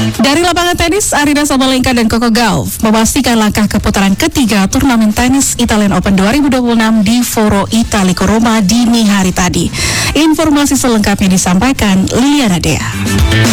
Dari lapangan tenis, Aryna Sabalenka dan Coco Gauff memastikan langkah ke putaran ketiga turnamen tenis Italian Open 2026 di Foro Italico Roma dini hari tadi. Informasi selengkapnya disampaikan Liliana Dea.